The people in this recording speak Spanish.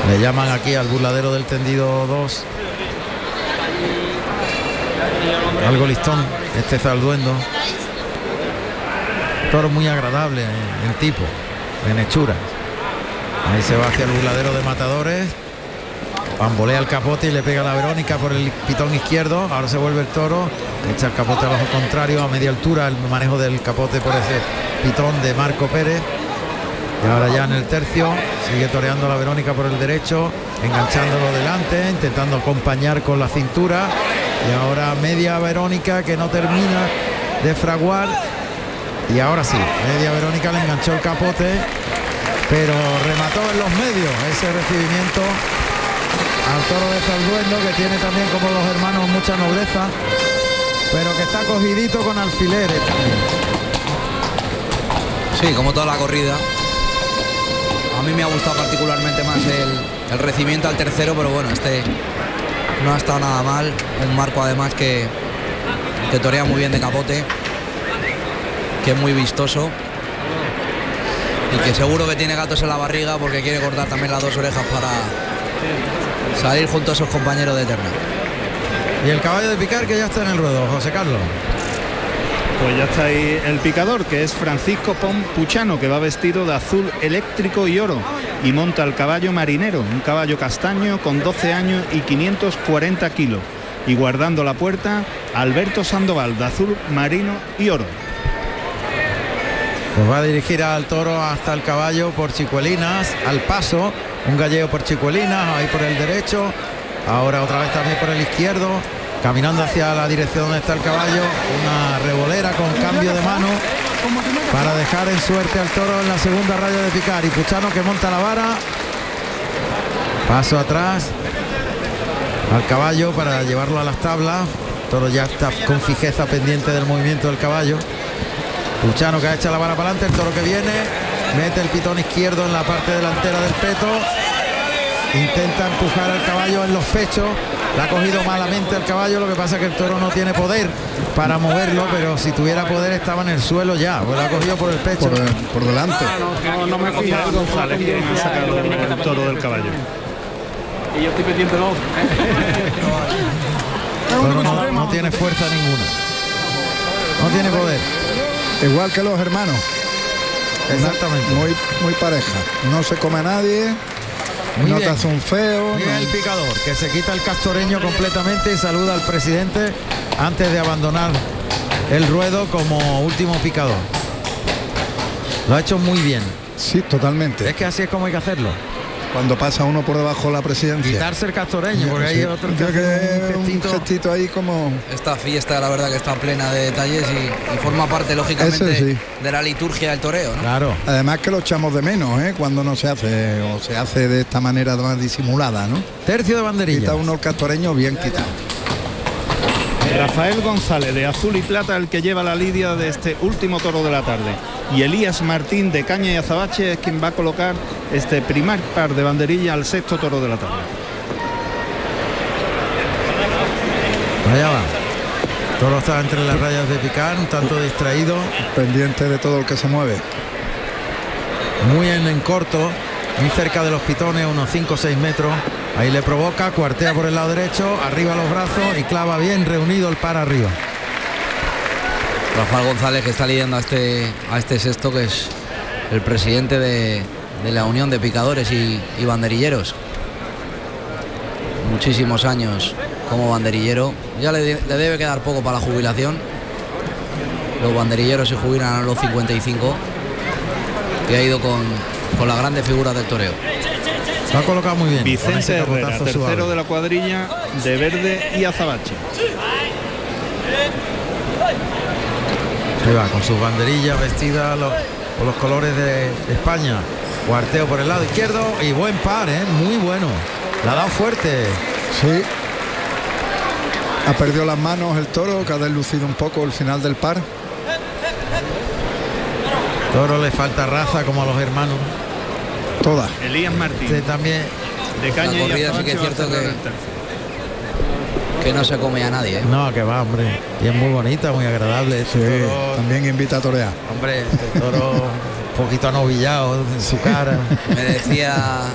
Le llaman aquí al burladero del tendido 2. Algo listón, este Zalduendo. Toro muy agradable en tipo, en hechura. Ahí se va hacia el burladero de matadores. Bambolea el capote y le pega a la Verónica por el pitón izquierdo. Ahora se vuelve el toro, echa el capote abajo contrario a media altura, el manejo del capote por ese pitón de Marco Pérez. Y ahora ya en el tercio sigue toreando la Verónica por el derecho, enganchándolo delante, intentando acompañar con la cintura. Y ahora media Verónica que no termina de fraguar. Y ahora sí, media Verónica le enganchó el capote, pero remató en los medios ese recibimiento al toro de Zalduendo, que tiene también, como los hermanos, mucha nobleza, pero que está cogidito con alfileres también. Sí, como toda la corrida. A mí me ha gustado particularmente más el recibimiento al tercero, pero bueno, este no ha estado nada mal. Un Marco además que torea muy bien de capote, que es muy vistoso y que seguro que tiene gatos en la barriga porque quiere cortar también las dos orejas para salir junto a esos compañeros de terna. Y el caballo de picar que ya está en el ruedo, José Carlos. Pues ya está ahí el picador, que es Francisco Pon Puchano, que va vestido de azul eléctrico y oro y monta el caballo marinero, un caballo castaño con 12 años y 540 kilos. Y guardando la puerta, Alberto Sandoval, de azul marino y oro. Pues va a dirigir al toro hasta el caballo por Chicuelinas, al paso, un gallego por Chicuelinas, ahí por el derecho, ahora otra vez también por el izquierdo, caminando hacia la dirección donde está el caballo, una revolera con cambio de mano para dejar en suerte al toro en la segunda raya de picar. Y Puchano que monta la vara, paso atrás al caballo para llevarlo a las tablas. El toro ya está con fijeza pendiente del movimiento del caballo. Puchano que ha echado la vara para adelante, el toro que viene, mete el pitón izquierdo en la parte delantera del peto, intenta empujar al caballo en los pechos, le ha cogido malamente al caballo, lo que pasa es que el toro no tiene poder para moverlo, pero si tuviera poder estaba en el suelo ya, pues lo ha cogido por el pecho. Por delante. No me confía González, quien ha sacado el toro del caballo. Y yo estoy pendiéndolo. No tiene fuerza ninguna, no tiene poder. Igual que los hermanos. Exactamente. Muy pareja. No se come a nadie. Muy no bien. te hace un feo. Mira el picador que se quita el castoreño completamente y saluda al presidente antes de abandonar el ruedo como último picador. Lo ha hecho muy bien. Sí, totalmente. Es que así es como hay que hacerlo. Cuando pasa uno por debajo de la presidencia. Quitarse el castoreño, porque Sí. hay otro que Yo hace que un un gestito ahí como... Esta fiesta, la verdad que está plena de detalles y forma parte, lógicamente, Ese sí. de la liturgia del toreo, ¿no? Claro. Además que lo echamos de menos, cuando no se hace, o se hace de esta manera más disimulada, ¿no? Tercio de banderilla. Quita uno el castoreño bien quitado. Rafael González, de azul y plata, el que lleva la lidia de este último toro de la tarde. Y Elías Martín, de caña y azabache, es quien va a colocar este primer par de banderilla al sexto toro de la tarde. Allá va. Toro está entre las rayas de picar, un tanto distraído. Pendiente de todo el que se mueve. Muy en corto, muy cerca de los pitones, unos 5 o 6 metros. Ahí le provoca, cuartea por el lado derecho, arriba los brazos y clava bien reunido el par arriba. Rafael González, que está lidiando a este sexto, que es el presidente de la Unión de Picadores y Banderilleros. Muchísimos años como banderillero. Ya le debe quedar poco para la jubilación. Los banderilleros se jubilan a los 55 y ha ido con las grandes figuras del toreo. Lo ha colocado muy bien. Vicente Herrera, tercero suave de la cuadrilla, de verde y azabache. Ahí va, con sus banderillas vestidas con los colores de España. Cuarteo por el lado izquierdo y buen par, muy bueno. La ha dado fuerte. Sí. Ha perdido las manos el toro, que ha deslucido un poco el final del par. Toro le falta raza como a los hermanos. Todas. Elías Martín, Este también. de caña La y corrida sí azabache, que es va a cierto cerrar que- el tercio. Que no se come a nadie, ¿eh? No, que va, hombre. Y es muy bonita, muy agradable. Sí, Este toro, también invita a torear. hombre, este toro un poquito anovillado en su cara. Me decía